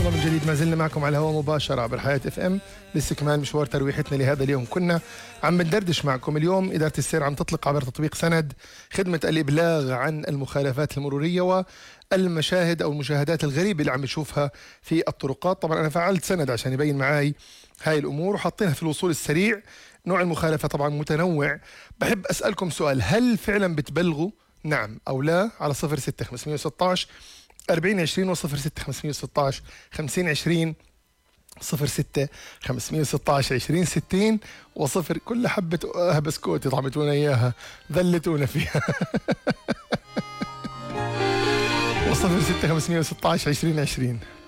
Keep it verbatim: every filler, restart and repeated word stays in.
الله من جديد، ما زلنا معكم على الهواء مباشرة عبر حياة اف ام لاستكمال مشوار ترويحتنا لهذا اليوم. كنا عم بندردش معكم اليوم. إدارة السير عم تطلق عبر تطبيق سند خدمة الإبلاغ عن المخالفات المرورية والمشاهد أو المشاهدات الغريبة اللي عم بشوفها في الطرقات. طبعا أنا فعلت سند عشان يبين معاي هاي الأمور وحطينها في الوصول السريع. نوع المخالفة طبعا متنوع. بحب أسألكم سؤال، هل فعلا بتبلغوا نعم أو لا على صفر ستة خمسمية وستة عشر أربعين عشرين وصفر ستة خمسمية وستة عشر خمسين عشرين صفر ستة خمسمية وستة عشر عشرين ستين وصفر. كل حبة بسكوت طعمتونا إياها ذلتونا فيها وصفر ستة خمسمية وستة عشر عشرين عشرين.